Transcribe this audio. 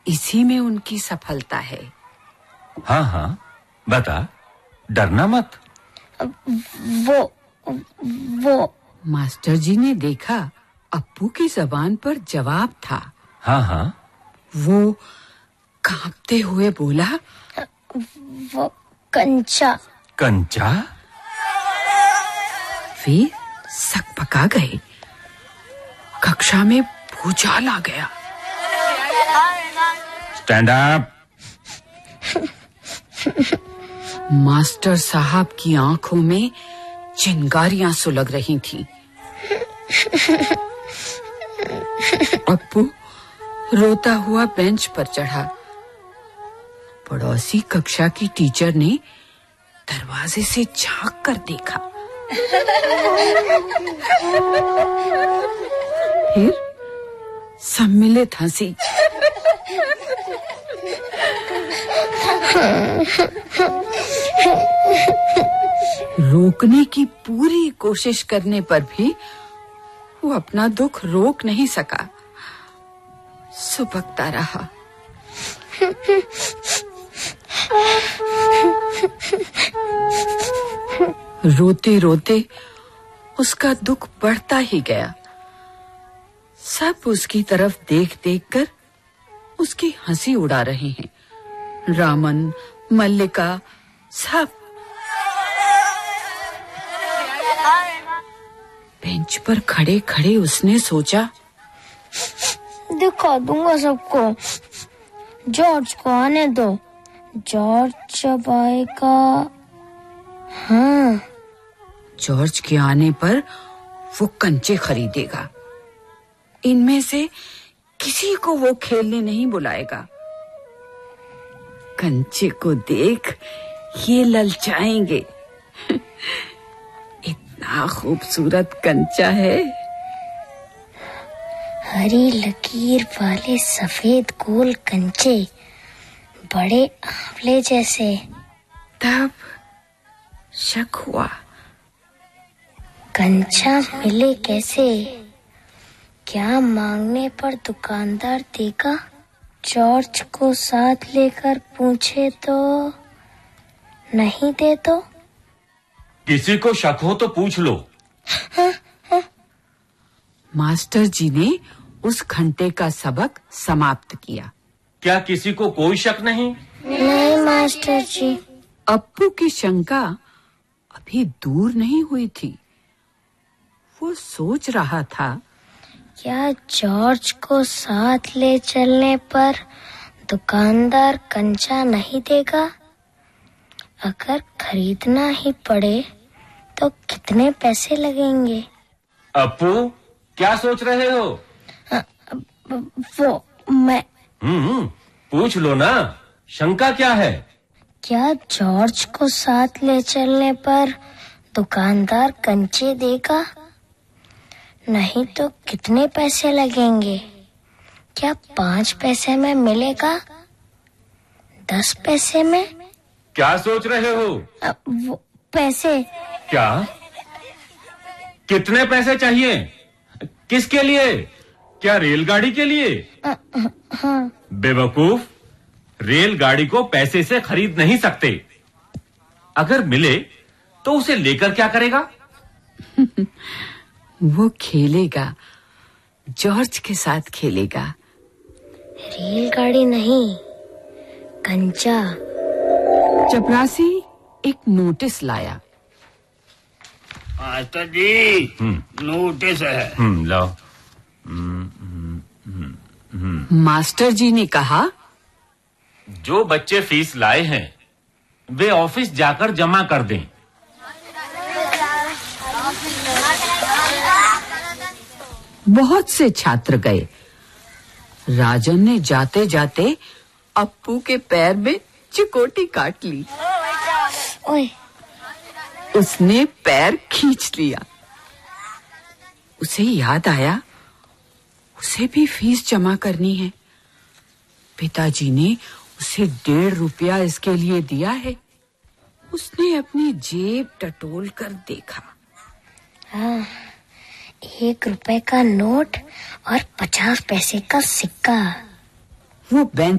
इसी में उनकी सफलता है। हाँ हाँ, बता, डरना मत। वो मास्टर जी ने देखा अप्पू की जबान पर जवाब था। हाँ हाँ। वो कांपते हुए बोला, वो कंचा। कंचा? वे सकपका गए। कक्षा में भूचाल आ गया। Stand up. मास्टर साहब की आंखों में चिंगारियां सुलग रही थीं। अप्पू रोता हुआ बेंच पर चढ़ा। पड़ोसी कक्षा की टीचर ने दरवाजे से झांक कर देखा। फिर सम्मिलित हंसी। रोकने की पूरी कोशिश करने पर भी वो अपना दुख रोक नहीं सका। सुबकता रहा। रोते रोते उसका दुख बढ़ता ही गया। सब उसकी तरफ देख देखकर उसकी हंसी उड़ा रहे हैं। रामन, मल्लिका, सब। बेंच पर खड़े खड़े उसने सोचा, दिखा दूंगा सबको। जॉर्ज को आने दो। जॉर्ज जब आएगा। हाँ, जॉर्ज के आने पर वो कंचे खरीदेगा। इनमें से किसी को वो खेलने नहीं बुलाएगा। कंचे को देख ये ललचाएंगे। इतना खूबसूरत कंचा है। हरी लकीर वाले सफेद गोल कंचे, बड़े आंवले जैसे। तब शक हुआ। कंचा मिले कैसे? क्या मांगने पर दुकानदार देगा? जॉर्ज को साथ लेकर पूछे तो? नहीं दे तो? किसी को शक हो तो पूछ लो। मास्टर जी ने उस घंटे का सबक समाप्त किया। क्या किसी को कोई शक नहीं? नहीं मास्टर जी। अप्पू की शंका अभी दूर नहीं हुई थी। वो सोच रहा था, क्या जॉर्ज को साथ ले चलने पर दुकानदार कंचा नहीं देगा? अगर खरीदना ही पड़े तो कितने पैसे लगेंगे? अप्पू, क्या सोच रहे हो? वो मैं पूछ लो ना, शंका क्या है? क्या जॉर्ज को साथ ले चलने पर दुकानदार कंचे देगा? नहीं तो कितने पैसे लगेंगे? क्या 5 पैसे में मिलेगा? 10 पैसे में? क्या सोच रहे हो? वो पैसे। क्या? कितने पैसे चाहिए? किसके लिए? क्या रेलगाड़ी के लिए? हाँ। बेवकूफ, रेलगाड़ी को पैसे से खरीद नहीं सकते। अगर मिले तो उसे लेकर क्या करेगा? वो खेलेगा, जॉर्ज के साथ खेलेगा। रेलगाड़ी नहीं, कंचा। चपरासी एक नोटिस लाया। मास्टर जी, नोटिस है। लो। मास्टर जी ने कहा, जो बच्चे फीस लाए हैं वे ऑफिस जाकर जमा कर दें। बहुत से छात्र गए। राजन ने जाते जाते अप्पू के पैर में चिकोटी काट ली। ओए। उसने पैर खींच लिया। उसे याद आया, उसे भी फीस जमा करनी है। पिताजी ने उसे 1.5 रुपया इसके लिए दिया है। उसने अपनी जेब टटोल कर देखा। हाँ, 1 रुपए का नोट और 50 पैसे का सिक्का। वो बेंच